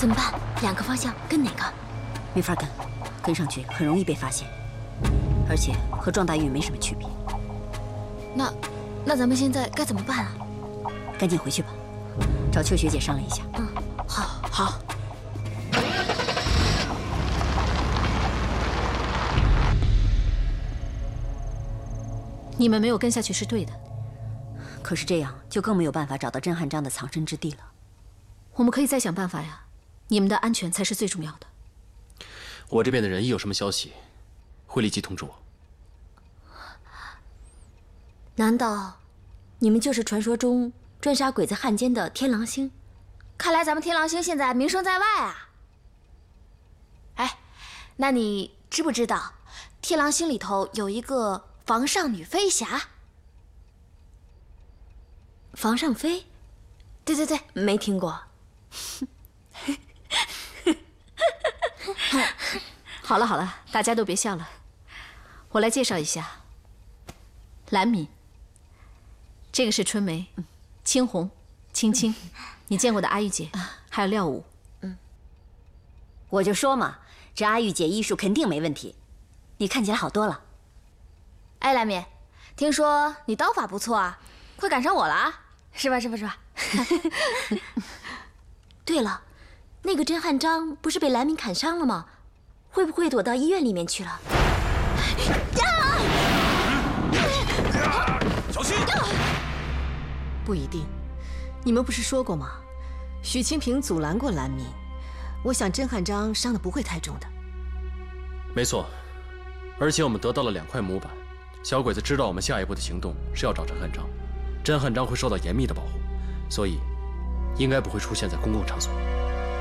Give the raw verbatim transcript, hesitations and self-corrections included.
怎么办？两个方向跟哪个？ 没法跟，跟上去很容易被发现，而且和撞大运没什么区别。 那，那咱们现在该怎么办啊？ 赶紧回去吧，找邱学姐商量一下。 嗯，好，好。 你们没有跟下去是对的， 可是这样就更没有办法找到甄汉章的藏身之地了。 我们可以再想办法呀，你们的安全才是最重要的。 我这边的人一有什么消息，会立即通知我。 难道你们就是传说中专杀鬼子汉奸的天狼星？看来咱们天狼星现在名声在外啊！哎，那你知不知道天狼星里头有一个房上女飞侠？房上飞？对对对，没听过。 好了好了，大家都别笑了，我来介绍一下。蓝敏，这个是春梅，青红、青青，你见过的阿玉姐，还有廖武。 嗯，我就说嘛，这阿玉姐医术肯定没问题，你看起来好多了。 哎，蓝敏，听说你刀法不错啊，快赶上我了啊，是吧？是吧？是吧？对了，那个甄汉章不是被蓝敏砍伤了吗？会不会躲到医院里面去了？ 小心！ 不一定，你们不是说过吗？许清平阻拦过蓝敏，我想甄汉章伤的不会太重的。 没错，而且我们得到了两块模板，小鬼子知道我们下一步的行动是要找甄汉章，甄汉章会受到严密的保护，所以应该不会出现在公共场所。